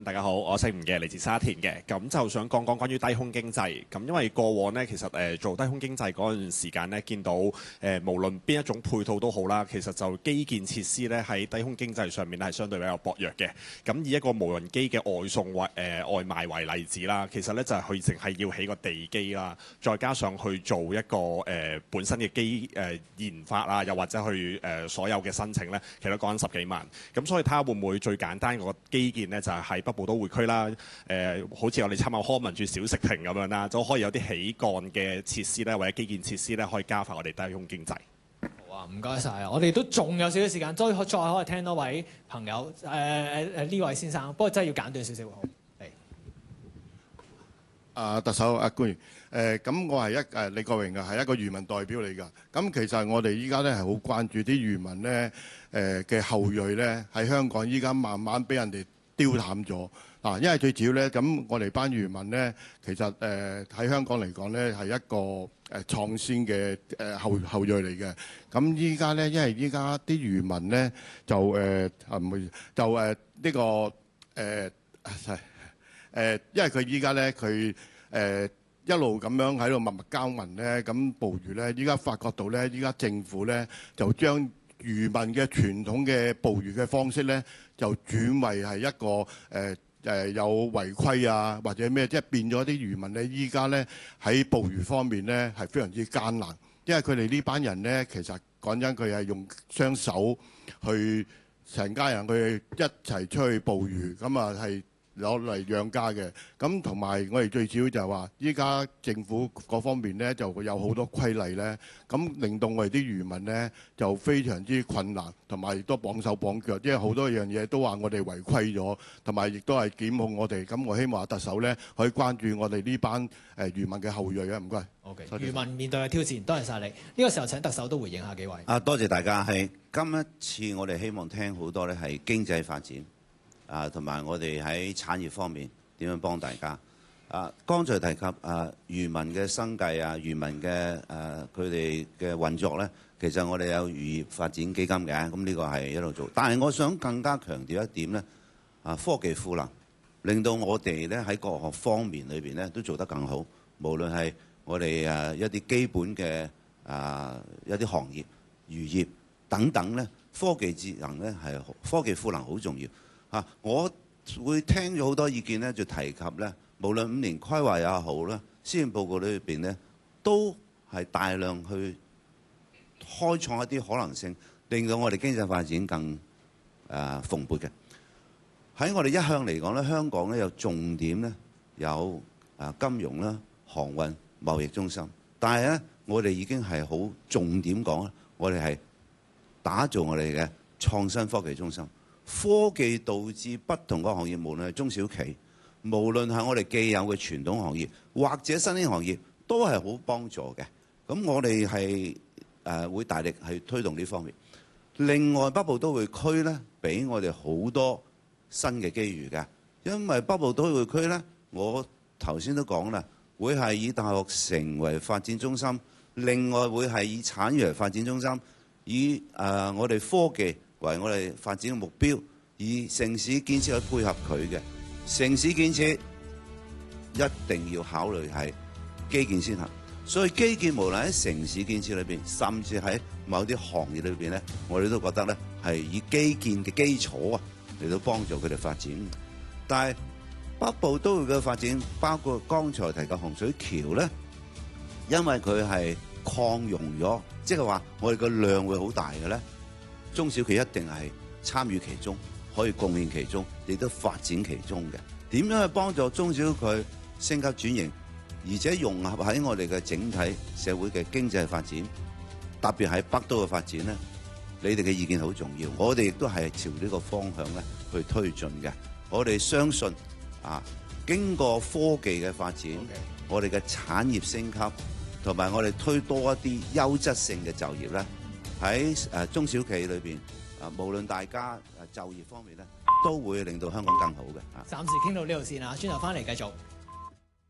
大家好，我姓吳嘅，嚟自沙田嘅，咁就想講講關於低空經濟。咁因為過往呢，其實做低空經濟嗰段時間呢，見到無論邊一種配套都好啦，其實就基建設施呢，喺低空經濟上面係相對比較薄弱嘅。咁以一個無人機嘅外送外賣為例子啦，其實呢就係佢淨係要起個地基啦，再加上去做一個本身嘅研發啊，又或者去所有嘅申請呢，其實講緊10幾萬。咁所以睇下會唔會最簡單個基建呢，就係喺北部都會區啦，好似我哋參考康文署小食亭咁樣啦，就可以有啲起幹嘅設施咧，或者基建設施咧，可以加快我哋低空經濟。 好啊，唔該晒。我哋都仲有少少時間，再可以聽多位朋友，呢位先生，不過真係要簡短少少好。嚟。 特首官員，咁我係李國榮係一個漁民代表嚟㗎。咁其實我哋依家咧係好關注啲漁民咧，嘅後裔咧喺香港依家慢慢俾人哋丟淡咗嗱，因為最主要咧，咁我哋班漁民咧，其實喺香港嚟講咧係一個創先嘅後裔嚟嘅。咁依家咧，因為依家啲漁民咧就唔好意思，就呢個因為佢依家咧佢一路咁樣喺度默默耕耘咧，咁捕魚咧，依家發覺到咧，依家政府咧就將漁民嘅傳統嘅捕魚嘅方式咧，就轉為係一個有違規啊，或者咩，即係變咗啲漁民咧，依家咧喺捕魚方面咧係非常之艱難，因為佢哋呢班人咧，其實講真，佢係用雙手去成家人去一齊出去捕魚，咁啊係攞嚟養家嘅。咁同埋我哋最主要就係話，依家政府嗰方面咧就會有好多規例咧，咁令到我哋啲漁民咧就非常之困難，同埋亦都綁手綁腳，因為好多樣嘢都話我哋違規咗，同埋亦都係檢控我哋。咁我希望特首咧可以關注我哋呢班漁民嘅後裔啊，唔該。 OK，漁民面對嘅挑戰，多謝晒你。呢個時候請特首都回應下幾位。 多謝大家。係今一次我哋希望聽好多咧係經濟發展。同埋我哋喺產業方面點樣幫大家？剛才提及漁民嘅生計漁民嘅佢哋嘅運作咧，其實我哋有漁業發展基金嘅，咁呢個係一路做。但係我想更加強調一點咧，科技賦能，令到我哋咧喺各個方面裏邊咧都做得更好。無論係我哋一啲基本嘅一啲行業、漁業等等咧，科技智能咧係科技賦能好重要。我會聽咗好多意見咧，就提及咧，無論5年規劃也好啦，施政報告裏邊咧，都係大量去開創一啲可能性，令到我哋經濟發展更蓬勃嘅。喺我哋一向嚟講咧，香港咧有重點咧，有金融啦、航運、貿易中心，但係咧，我哋已經係好重點講啦，我哋係打造我哋嘅創新科技中心。科技導致不同嘅行業，無論係中小企，無論係我哋既有嘅傳統行業，或者新興行業，都係好幫助嘅。咁我哋係會大力去推動呢方面。另外北部都會區咧，俾我哋好多新嘅機遇嘅，因為北部都會區咧，我頭先都講啦，會係以大學成為發展中心，另外會係以產業為發展中心，以我哋科技為我哋發展嘅目標，以城市建設去配合佢嘅城市建設，一定要考慮係基建先行。所以基建無論喺城市建設裏邊，甚至喺某啲行業裏邊咧，我哋都覺得咧係以基建嘅基礎嚟到幫助佢哋發展。但係北部都會嘅發展，包括剛才提及洪水橋咧，因為佢係擴容咗，即係話我哋個量會好大嘅咧。中小企一定係參與其中，可以貢獻其中，亦都發展其中嘅。點樣去幫助中小企升級轉型，而且融合喺我哋嘅整體社會嘅經濟發展，特別喺北都嘅發展咧？你哋嘅意見好重要，我哋亦都係朝呢個方向咧去推進嘅。我哋相信經過科技嘅發展，我哋嘅產業升級，同埋我哋推多一啲優質性嘅就業咧。喺中小企裏邊，無論大家就業方面咧，都會令到香港更好嘅。 暫時傾到呢度先啊，轉頭翻嚟繼續。